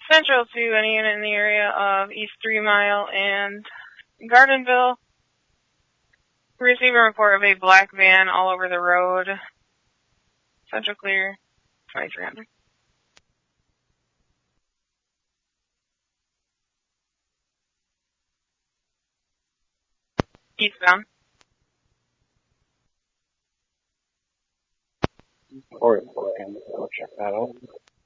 Central to any unit in the area of East 3 Mile and Gardenville. Receive a report of a black van all over the road. Central clear, 2300. Eastbound. Or, and I'll check that out.